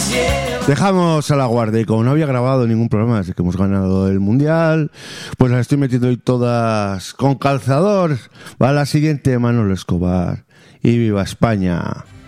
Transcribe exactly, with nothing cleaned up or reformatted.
Dejamos a La Guardia y como no había grabado ningún programa desde que hemos ganado el Mundial, pues las estoy metiendo hoy todas con calzador. Va la siguiente, Manolo Escobar. Y viva España.